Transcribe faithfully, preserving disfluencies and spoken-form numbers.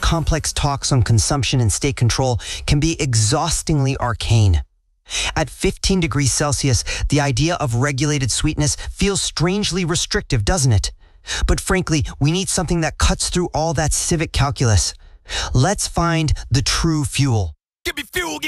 complex talks on consumption and state control can be exhaustingly arcane. At fifteen degrees Celsius, the idea of regulated sweetness feels strangely restrictive, doesn't it? But frankly, we need something that cuts through all that civic calculus. Let's find the true fuel. Give me fuel, give